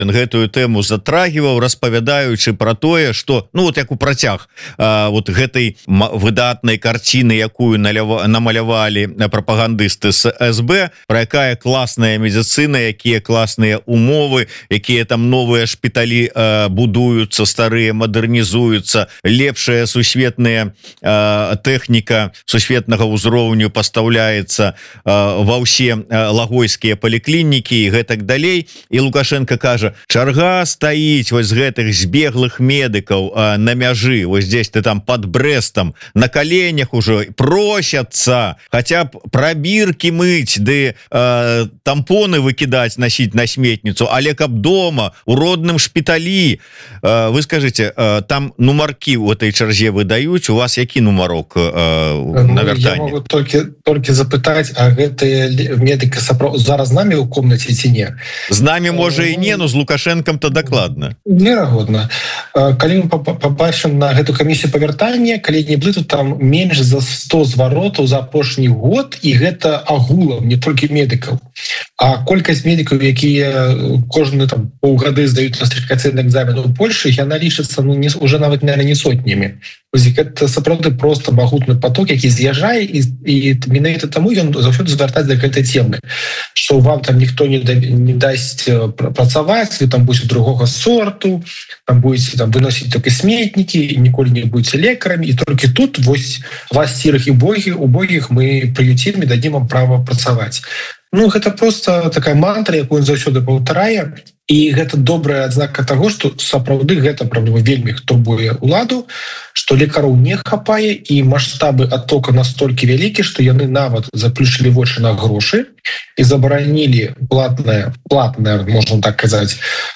гэтую тэму затрагиваў, распавядаючы про тое, что ну вот як у працяг вот гэтай выдатнай карціны, якую намалявалі прапагандысты з СБ, про якая класная медицина, якія класныя умовы, якія там новыя шпіталі будуюцца, старыя мадэрнізуюцца, лепшая сусветная тэхніка сусветнага ўзроўню пастаўляецца ва ўсе лагойскія паліклінікі і гэтак далей. І Лукашенко кажа, чарга стаіць вось гэтых збеглых медыкаў на мяжы, вось здесь ты там под Брестом, на коленях уже просятся хотя б пробірки мыть, ды тампоны выкидать, носить на сметницу, але каб дома у родным шпіталі. Вы скажите, там нумарки в этой чарзе выдаюць, у вас які нумарок на вяртанне? Я могу только запытать, а гэтыя медыкі зараз з нами у комнате ці не? З нами можа і не, но з Лукашенком-то дакладна. Верагодна. Калі мы побачым на гэту камісію па вяртанні, калі не блыту, там менш за 100 зваротаў за апошні год, і гэта агулам, не толькі медыкаў. А колькасць медыкаў, якія кожны там паўгады здаюць нострыфікацыйны экзамен у Польшы, яна лічыцца уже нават, наверное, не сотнямі. Гэта сапраўды просто магутны поток, які з'язджае, і менавіта таму ён заўсёды звяртаць да гэтай темы, што вам там ніхто не дасць працаваць, вы там будете другого сорту, там будете там выносіць толькі сметнікі, ніколі не будете лекарамі, і толькі тут вось вас сірых і убогіх мы прыюцім і дадзім вам права працаваць. Ну, гэта просто такая мантра, якую ён заўсёды паўтарае, і гэта добрая адзнака таго, што сапраўды гэта праблема вельмі турбуе ўладу, што лекараў не хапае, і маштабы адтока настолькі вялікі, што яны нават заплюшылі вочы на грошы і забаранілі платная, можна так казаць,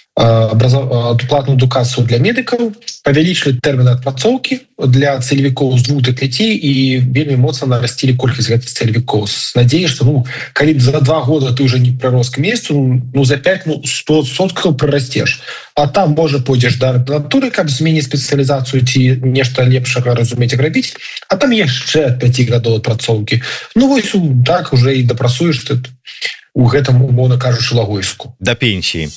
платную адукацыю для медыкаў, павялічылі тэрміны адпрацоўкі для цэлевікоў з 2 до 5 і вельмі моцна нарасцілі колькасць гэтых цэлевікоў з надзеяй, што калі за 2 года ты уже не прырос к месцу, за 5 100% прырасцеш. А там можа пойдзеш да ордынатуры, каб змяніць спецыялізацыю ці нешта лепшага разумець, як рабіць, а там яшчэ 5 гадоў адпрацоўкі. Вось так уже і дапрацуеш ты у гэтым, умоўна кажучы, лагойску. Да пенсіі.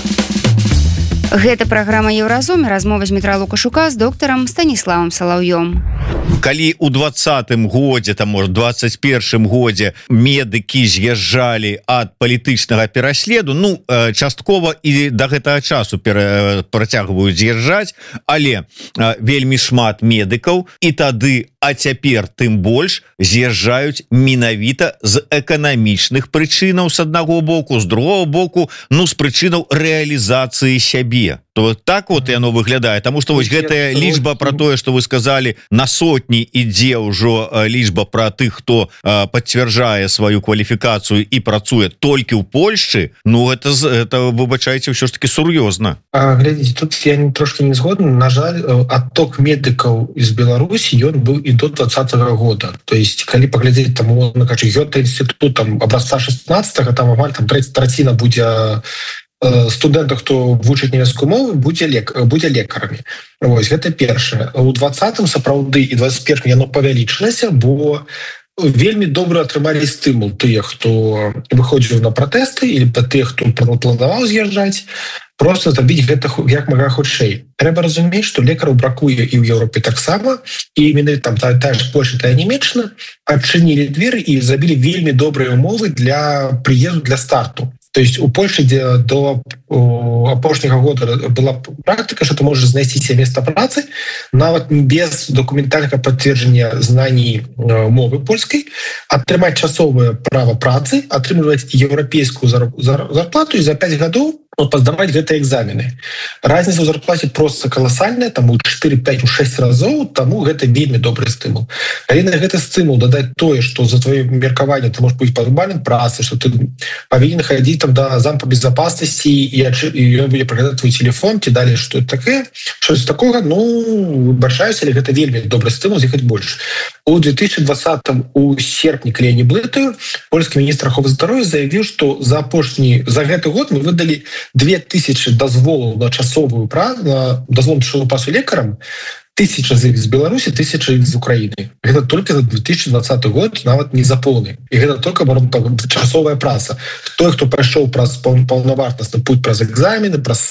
Гэта праграма Еўразум, размова з Дмітра Лукашука з доктарам Станіславам Салаўём. Калі ў 20-м годзе, там, может, 21-м годзе медыкі з'язджалі ад палітычнага пераследу, часткова і да гэтага часу працягваюць з'язджаць, але вельмі шмат медыкаў і тады, а цяпер тым больш з'язджаюць менавіта з эканамічных прычынаў з аднаго боку, з другого боку, з прычынаў рэалізацыі сябе. То так вот яно выглядае, тому что вось гэтая лічба про тое, что вы сказали, на сотні ідзе ўжо лічба про тых, хто пацвярджае сваю кваліфікацыю і працуе толькі ў Польшчы. Это выбачайце, ўсё ж таки сур'ёзна. Глядзіце, тут я трошки не згоден. На жаль, адток медыкаў з Беларусі ён быў і до 20-го года. То есть калі паглядзець там Гёте-інстытут образца 16-го, там амаль траціна будзе студэнтаў, хто вучыць нямецкую мову, будзе лекарамі. Вось, гэта першае. У 20-м сапраўды і 21-м яно павялічылася, бо вельмі добра атрымалі стымул тыя, хто выходзіў на пратэсты, или тыя, хто планаваў з'язджаць, просто зрабіць гэта як мага хутчэй. Трэба разумець, што лекараў бракуе і ў Еўропе таксама, і менавіта там тая ж Польша, тая Нямецчына адчынілі дзверы і зрабілі вельмі добрыя умовы для прыезду, для старту. То есть у Польши до апошняга года была практика, что ты можешь знайсці себе место працы нават без документального подтверждения знаний мовы польской, атрымаць часовое право працы, атрымліваць еўрапейскую зарплату и за 5 гадоў паздаваць гэтыя экзамены. Разница ў зарплате просто колоссальная, там у 4, 5, 6 разоў, таму гэта вельмі добры стымул. Калі на гэты стымул дадаць тое, што за твоё меркаванне ты можешь быць падбальным працы, што ты павінен хадзіць там да замка безопасности і ён будзе праглядаць твой телефон, ці далей што это такое, щось такога, выбачаюся, але гэта вельмі добры стымул з'ехаць больш. У 2020 у серпні, калі я не блытаю, польскі міністр аховы здароўя заявіў, што за гэты год мы выдалі 2000 дазволаў на часовую працу, на дазвол на часовую працу лекарам, 1000 з іх з Беларусі, 1000 іх з Украіны. Гэта только за 2020 год, нават не за поўны. І гэта только часовая праца. Той, хто прайшоў праз паўнавартасны путь праз экзамены, праз